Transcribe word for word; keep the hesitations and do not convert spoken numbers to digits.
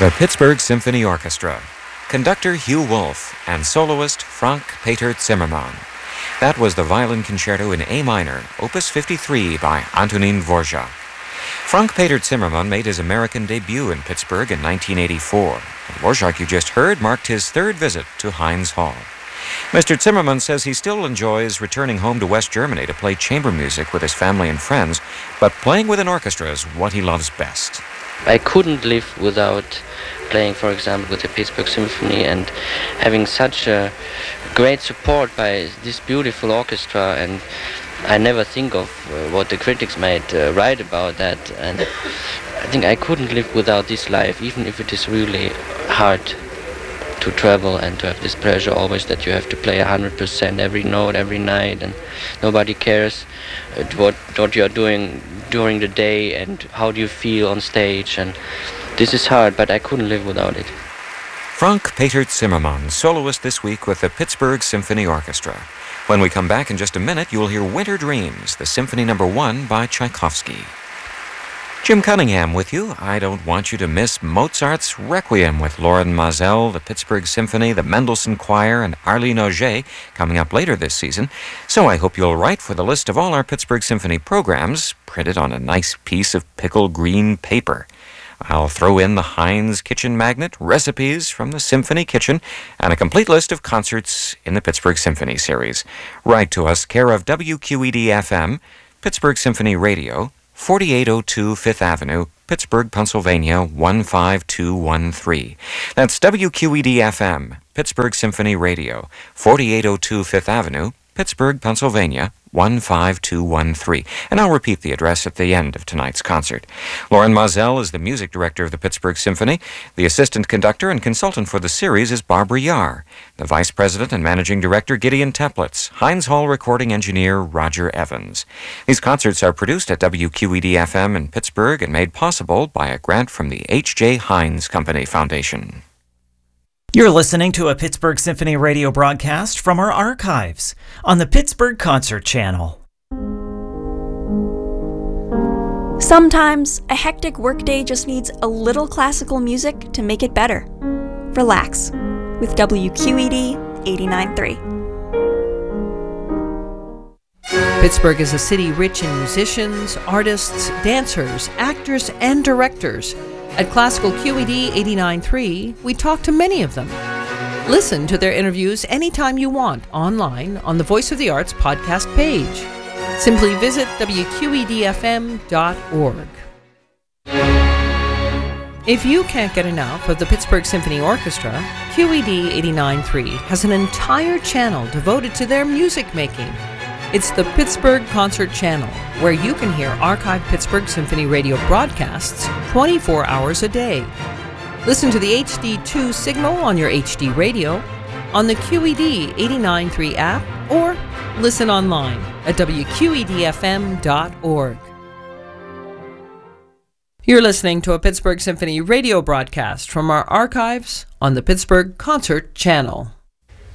The Pittsburgh Symphony Orchestra, conductor Hugh Wolf and soloist Frank Peter Zimmermann. That was the Violin Concerto in A minor, Opus fifty-three by Antonín Dvorak. Frank Peter Zimmermann made his American debut in Pittsburgh in nineteen eighty-four. The Dvorak you just heard marked his third visit to Heinz Hall. Mister Zimmermann says he still enjoys returning home to West Germany to play chamber music with his family and friends, but playing with an orchestra is what he loves best. I couldn't live without playing, for example, with the Pittsburgh Symphony and having such a great support by this beautiful orchestra, and I never think of uh, what the critics might uh, write about that, and I think I couldn't live without this life, even if it is really hard to travel and to have this pressure always that you have to play one hundred percent every note, every night, and nobody cares uh, what, what you are doing during the day and how do you feel on stage, and this is hard, but I couldn't live without it. Frank Peter Zimmermann, soloist this week with the Pittsburgh Symphony Orchestra. When we come back in just a minute, you will hear Winter Dreams, the Symphony Number One by Tchaikovsky. Jim Cunningham with you. I don't want you to miss Mozart's Requiem with Loren Maazel, the Pittsburgh Symphony, the Mendelssohn Choir, and Arlene Auger coming up later this season. So I hope you'll write for the list of all our Pittsburgh Symphony programs, printed on a nice piece of pickled green paper. I'll throw in the Heinz Kitchen Magnet, recipes from the Symphony Kitchen, and a complete list of concerts in the Pittsburgh Symphony series. Write to us, care of W Q E D F M, Pittsburgh Symphony Radio, forty-eight oh two Fifth Avenue, Pittsburgh, Pennsylvania, one five two one three. That's W Q E D F M, Pittsburgh Symphony Radio, forty-eight oh two Fifth Avenue, Pittsburgh, Pennsylvania, one five two one three. And I'll repeat the address at the end of tonight's concert. Loren Maazel is the music director of the Pittsburgh Symphony. The assistant conductor and consultant for the series is Barbara Yar. The vice president and managing director, Gideon Teplitz. Heinz Hall recording engineer, Roger Evans. These concerts are produced at W Q E D F M in Pittsburgh and made possible by a grant from the H J. Heinz Company Foundation. You're listening to a Pittsburgh Symphony radio broadcast from our archives on the Pittsburgh Concert Channel. Sometimes a hectic workday just needs a little classical music to make it better. Relax with W Q E D eighty-nine point three. Pittsburgh is a city rich in musicians, artists, dancers, actors, and directors. At Classical Q E D eighty-nine point three, we talk to many of them. Listen to their interviews anytime you want online on the Voice of the Arts podcast page. Simply visit W Q E D F M dot org. If you can't get enough of the Pittsburgh Symphony Orchestra, Q E D eighty-nine point three has an entire channel devoted to their music making. It's the Pittsburgh Concert Channel, where you can hear archived Pittsburgh Symphony radio broadcasts twenty-four hours a day. Listen to the H D two signal on your H D radio, on the Q E D eighty-nine point three app, or listen online at W Q E D F M dot org. You're listening to a Pittsburgh Symphony radio broadcast from our archives on the Pittsburgh Concert Channel.